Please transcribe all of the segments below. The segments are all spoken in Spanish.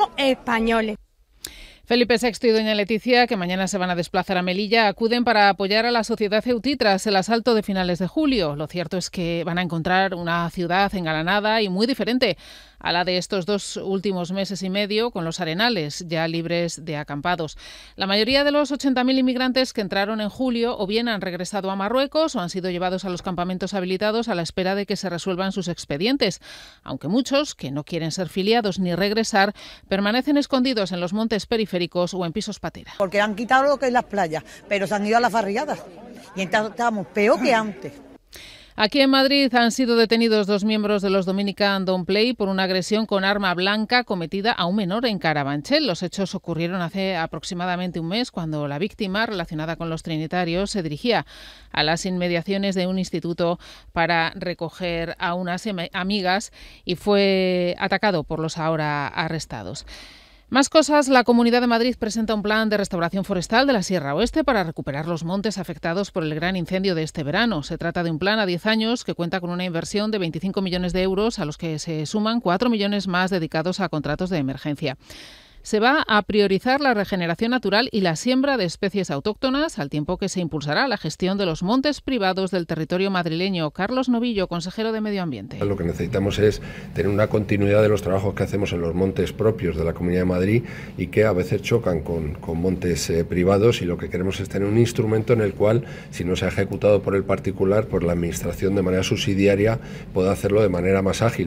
somos españoles. Felipe VI y doña Leticia, que mañana se van a desplazar a Melilla, acuden para apoyar a la sociedad ceutí tras el asalto de finales de julio. Lo cierto es que van a encontrar una ciudad engalanada y muy diferente a la de estos 2 últimos meses y medio, con los arenales ya libres de acampados. La mayoría de los 80.000 inmigrantes que entraron en julio o bien han regresado a Marruecos o han sido llevados a los campamentos habilitados a la espera de que se resuelvan sus expedientes, aunque muchos, que no quieren ser filiados ni regresar, permanecen escondidos en los montes periféricos o en pisos patera. Porque han quitado lo que es las playas, pero se han ido a las barriadas y entonces estamos peor que antes. Aquí en Madrid han sido detenidos 2 miembros de los Dominican Don't Play por una agresión con arma blanca cometida a un menor en Carabanchel. Los hechos ocurrieron hace aproximadamente un mes, cuando la víctima, relacionada con los trinitarios, se dirigía a las inmediaciones de un instituto para recoger a unas amigas y fue atacado por los ahora arrestados. Más cosas. La Comunidad de Madrid presenta un plan de restauración forestal de la Sierra Oeste para recuperar los montes afectados por el gran incendio de este verano. Se trata de un plan a 10 años que cuenta con una inversión de 25 millones de euros, a los que se suman 4 millones más dedicados a contratos de emergencia. Se va a priorizar la regeneración natural y la siembra de especies autóctonas, al tiempo que se impulsará la gestión de los montes privados del territorio madrileño. Carlos Novillo, consejero de Medio Ambiente. Lo que necesitamos es tener una continuidad de los trabajos que hacemos en los montes propios de la Comunidad de Madrid y que a veces chocan con montes privados, y lo que queremos es tener un instrumento en el cual, si no se ha ejecutado por el particular, pues la Administración de manera subsidiaria pueda hacerlo de manera más ágil.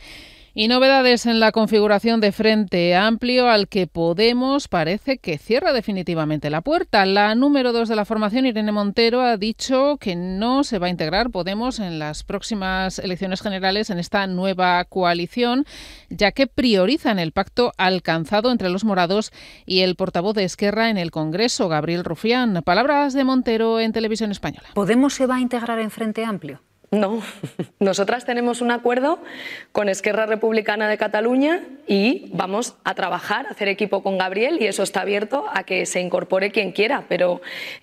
Y novedades en la configuración de Frente Amplio, al que Podemos parece que cierra definitivamente la puerta. La número 2 de la formación, Irene Montero, ha dicho que no se va a integrar Podemos en las próximas elecciones generales en esta nueva coalición, ya que priorizan el pacto alcanzado entre los morados y el portavoz de Esquerra en el Congreso, Gabriel Rufián. Palabras de Montero en Televisión Española. ¿Podemos se va a integrar en Frente Amplio? No, nosotras tenemos un acuerdo con Esquerra Republicana de Cataluña y vamos a trabajar, a hacer equipo con Gabriel, y eso está abierto a que se incorpore quien quiera, pero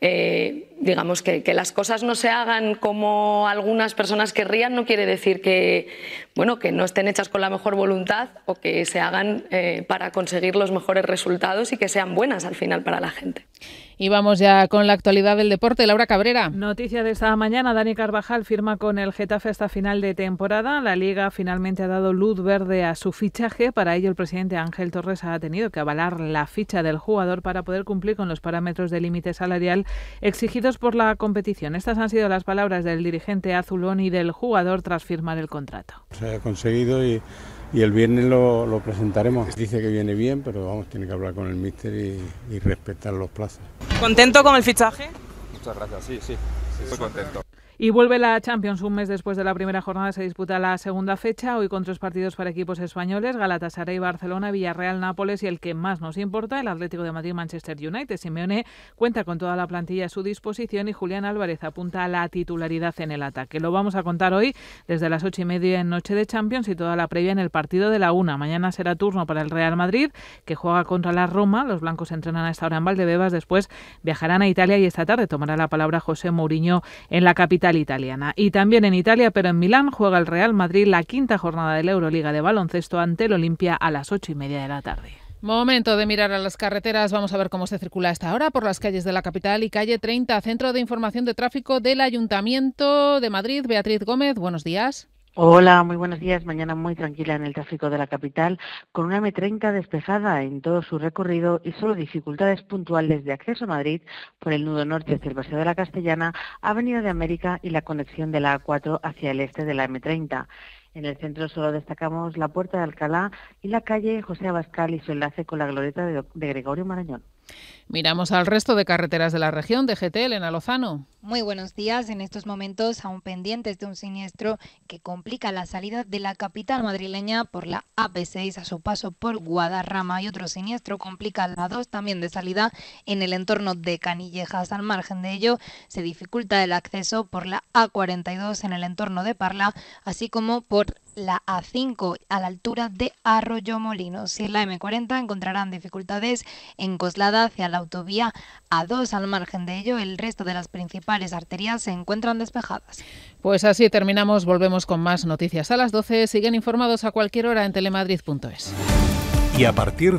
digamos que las cosas no se hagan como algunas personas querrían no quiere decir que no estén hechas con la mejor voluntad o que se hagan para conseguir los mejores resultados y que sean buenas al final para la gente. Y vamos ya con la actualidad del deporte. Laura Cabrera. Noticia de esta mañana: Dani Carvajal firma con el Getafe hasta final de temporada. La Liga finalmente ha dado luz verde a su fichaje. Para ello, el presidente Ángel Torres ha tenido que avalar la ficha del jugador para poder cumplir con los parámetros de límite salarial exigidos por la competición. Estas han sido las palabras del dirigente azulón y del jugador tras firmar el contrato. Se ha conseguido y el viernes lo presentaremos. Dice que viene bien, pero vamos, tiene que hablar con el míster y respetar los plazos. ¿Contento con el fichaje? Muchas gracias, sí, estoy contento. Y vuelve la Champions. Un mes después de la primera jornada se disputa la segunda fecha, hoy con 3 partidos para equipos españoles: Galatasaray, Barcelona, Villarreal, Nápoles y el que más nos importa, el Atlético de Madrid, Manchester United. Simeone cuenta con toda la plantilla a su disposición y Julián Álvarez apunta a la titularidad en el ataque. Lo vamos a contar hoy desde las 8:30 en Noche de Champions y toda la previa en el partido de la 1. Mañana será turno para el Real Madrid, que juega contra la Roma. Los blancos entrenan a esta hora en Valdebebas, después viajarán a Italia y esta tarde tomará la palabra José Mourinho en la capital italiana. Y también en Italia, pero en Milán, juega el Real Madrid la 5ª jornada de la Euroliga de baloncesto ante el Olimpia a las 8:30 de la tarde. Momento de mirar a las carreteras. Vamos a ver cómo se circula a esta hora por las calles de la capital y calle 30, Centro de Información de Tráfico del Ayuntamiento de Madrid. Beatriz Gómez, buenos días. Hola, muy buenos días. Mañana muy tranquila en el tráfico de la capital, con una M30 despejada en todo su recorrido y solo dificultades puntuales de acceso a Madrid por el nudo norte hacia el Paseo de la Castellana, Avenida de América y la conexión de la A4 hacia el este de la M30. En el centro solo destacamos la Puerta de Alcalá y la calle José Abascal y su enlace con la glorieta de Gregorio Marañón. Miramos al resto de carreteras de la región. DGT, Elena Lozano. Muy buenos días. En estos momentos aún pendientes de un siniestro que complica la salida de la capital madrileña por la AP6 a su paso por Guadarrama, y otro siniestro complica la 2 también de salida en el entorno de Canillejas. Al margen de ello, se dificulta el acceso por la A42 en el entorno de Parla, así como por la A5 a la altura de Arroyomolinos. Y en la M40 encontrarán dificultades en Coslada hacia la autovía A2. Al margen de ello, el resto de las principales arterias se encuentran despejadas. Pues así terminamos. Volvemos con más noticias a las 12. Siguen informados a cualquier hora en telemadrid.es. Y a partir